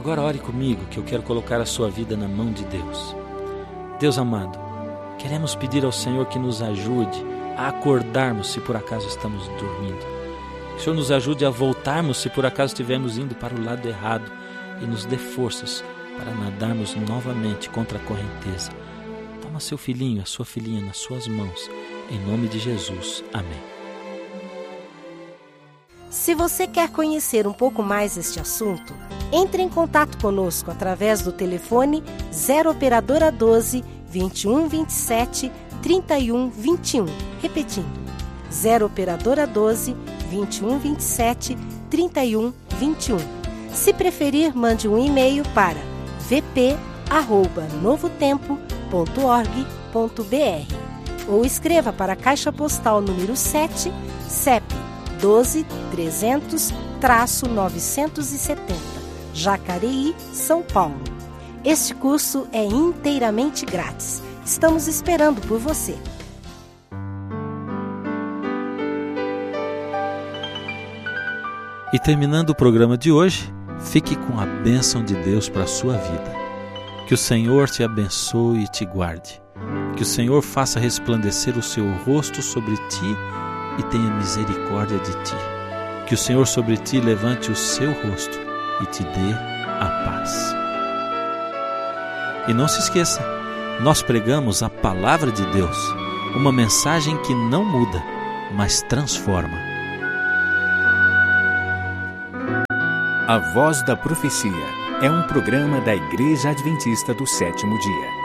Agora ore comigo, que eu quero colocar a sua vida na mão de Deus. Deus amado, queremos pedir ao Senhor que nos ajude a acordarmos se por acaso estamos dormindo. Que o Senhor nos ajude a voltarmos se por acaso estivermos indo para o lado errado e nos dê forças para nadarmos novamente contra a correnteza. Toma seu filhinho, a sua filhinha nas suas mãos, em nome de Jesus. Amém. Se você quer conhecer um pouco mais este assunto, entre em contato conosco através do telefone 0 operadora 12 21 27 31 21. Repetindo, 0 operadora 12 21 27 31 21. Se preferir, mande um e-mail para vp@novotempo.org.br ou escreva para a Caixa Postal número 7, CEP 12-300-970, Jacareí, São Paulo. Este curso é inteiramente grátis. Estamos esperando por você. E terminando o programa de hoje, fique com a bênção de Deus para a sua vida. Que o Senhor te abençoe e te guarde. Que o Senhor faça resplandecer o seu rosto sobre ti e tenha misericórdia de ti. Que o Senhor sobre ti levante o seu rosto e te dê a paz. E não se esqueça, nós pregamos a palavra de Deus, uma mensagem que não muda, mas transforma. A Voz da Profecia é um programa da Igreja Adventista do Sétimo Dia.